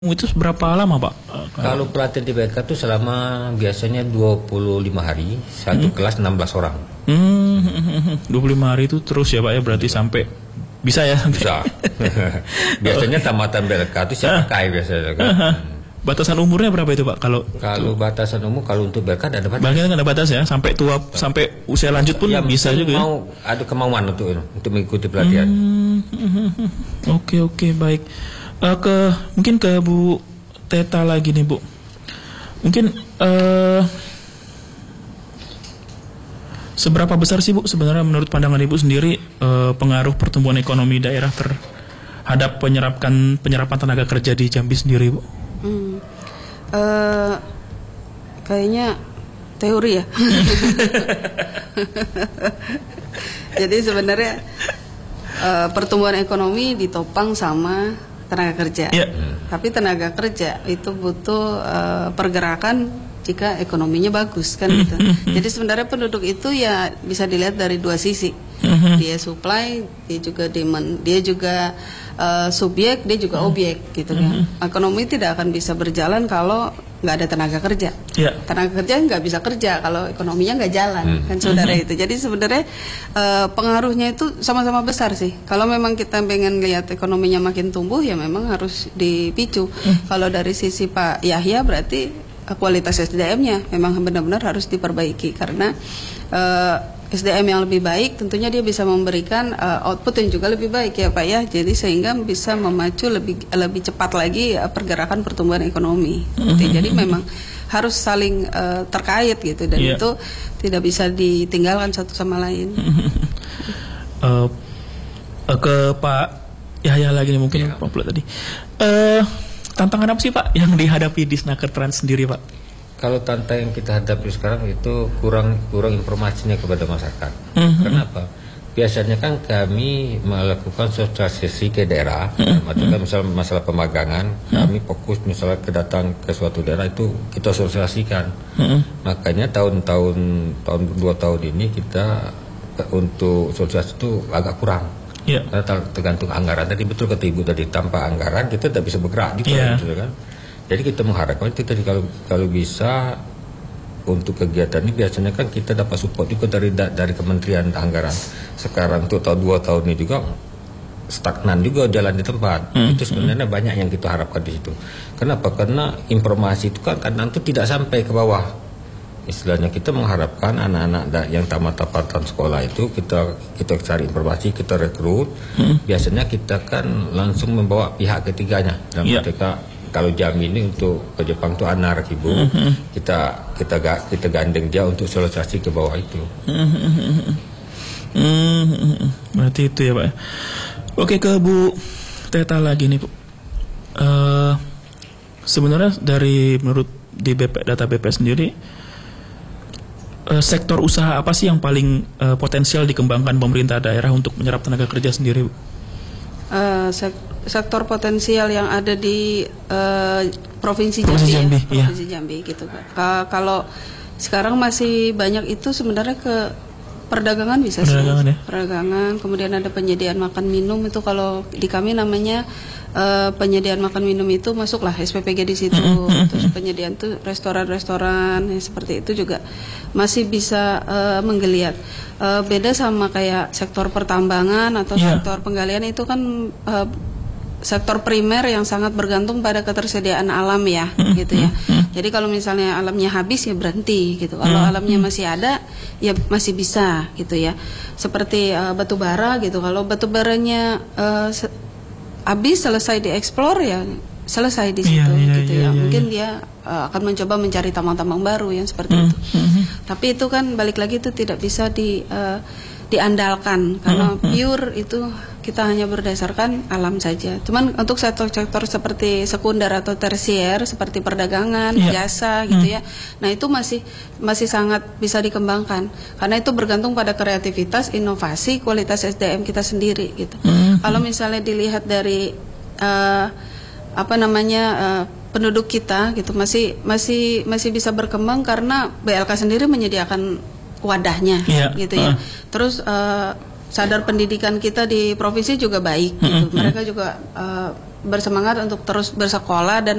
Itu berapa lama, Pak? Kalau pelatihan di BK itu selama biasanya 25 hari, satu kelas 16 orang. 25 hari itu terus ya, Pak ya, berarti sampai bisa ya? Bisa. Biasanya tamatan BK itu siapa pakai biasanya kan. Batasan umurnya berapa itu, Pak? Kalau batasan umur, kalau untuk BK ada batas. Bahkan ada batas ya, sampai tua, sampai usia lanjut pun ya, bisa juga. Mau ada kemauan untuk mengikuti pelatihan. Oke, baik. Mungkin ke Bu Teta lagi nih, Bu. Mungkin seberapa besar sih, Bu, sebenarnya menurut pandangan Ibu sendiri pengaruh pertumbuhan ekonomi daerah terhadap penyerapan tenaga kerja di Jambi sendiri, Bu? Kayaknya teori ya. Jadi sebenarnya pertumbuhan ekonomi ditopang sama tenaga kerja. Tapi tenaga kerja itu butuh pergerakan jika ekonominya bagus kan gitu. Jadi sebenarnya penduduk itu ya bisa dilihat dari dua sisi. Dia supply, dia juga demand, dia juga subjek, dia juga objek gitu kan. Ekonomi tidak akan bisa berjalan kalau nggak ada tenaga kerja. Tenaga kerja nggak bisa kerja kalau ekonominya nggak jalan kan, saudara itu. Jadi sebenarnya pengaruhnya itu sama-sama besar sih. Kalau memang kita pengen lihat ekonominya makin tumbuh ya memang harus dipicu. Kalau dari sisi Pak Yahya berarti kualitas SDM-nya memang benar-benar harus diperbaiki karena SDM yang lebih baik tentunya dia bisa memberikan output yang juga lebih baik ya Pak ya. Jadi sehingga bisa memacu lebih cepat lagi pergerakan pertumbuhan ekonomi. Jadi memang harus saling terkait gitu dan itu tidak bisa ditinggalkan satu sama lain. Ke Pak Yahya lagi nih mungkin Pak Pula tadi. Tantangan apa sih Pak yang dihadapi di Snaker Trans sendiri, Pak? Kalau tantangan yang kita hadapi sekarang itu kurang informasinya kepada masyarakat. Kenapa? Biasanya kan kami melakukan sosialisasi ke daerah, misalnya masalah pemagangan, kami fokus misalnya datang ke suatu daerah itu kita sosialisasikan. Makanya tahun 2 tahun ini kita untuk sosialisasi itu agak kurang. Karena tergantung anggaran. Tadi betul kata Ibu tadi, tanpa anggaran kita tidak bisa bergerak juga, gitu kan. Jadi kita mengharapkan itu tadi kalau bisa untuk kegiatan ini biasanya kan kita dapat support juga dari Kementerian Anggaran. Sekarang untuk tahun 2 tahun ini juga stagnan juga jalan di tempat. Itu sebenarnya banyak yang kita harapkan di situ. Kenapa? Karena informasi itu kan kadang itu tidak sampai ke bawah. Istilahnya kita mengharapkan anak-anak yang tamat-tamatan sekolah itu kita cari informasi, kita rekrut. Biasanya kita kan langsung membawa pihak ketiganya dalam mereka. Kalau Jambi ini untuk ke Jepang itu anak Ibu, kita gandeng dia untuk sosialisasi ke bawah itu. Berarti itu ya Pak. Oke, ke Bu Teta lagi nih Bu. Sebenarnya menurut di data BP sendiri, sektor usaha apa sih yang paling potensial dikembangkan pemerintah daerah untuk menyerap tenaga kerja sendiri, Bu? Sektor potensial yang ada di Provinsi Jambi, Provinsi Jambi gitu Pak. Kalau sekarang masih banyak itu sebenarnya ke perdagangan bisa sih. Perdagangan, kemudian ada penyediaan makan minum itu kalau di kami namanya penyediaan makan minum itu masuklah SPPG di situ. Terus penyediaan tuh restoran-restoran seperti itu juga masih bisa menggeliat. Beda sama kayak sektor pertambangan atau sektor penggalian itu kan sektor primer yang sangat bergantung pada ketersediaan alam ya, gitu ya. Jadi kalau misalnya alamnya habis ya berhenti gitu. Kalau alamnya masih ada ya masih bisa gitu ya. Seperti batu bara gitu. Kalau batu baranya habis selesai dieksplor ya selesai di situ gitu ya. Mungkin dia akan mencoba mencari tambang-tambang baru yang seperti itu. Tapi itu kan balik lagi itu tidak bisa diandalkan karena pure itu kita hanya berdasarkan alam saja. Cuman untuk sektor-sektor seperti sekunder atau tersier seperti perdagangan, jasa gitu ya. Nah, itu masih sangat bisa dikembangkan karena itu bergantung pada kreativitas, inovasi, kualitas SDM kita sendiri gitu. Kalau misalnya dilihat dari penduduk kita gitu masih bisa berkembang karena BLK sendiri menyediakan wadahnya gitu ya. Terus sadar pendidikan kita di provinsi juga baik gitu. Mereka juga bersemangat untuk terus bersekolah dan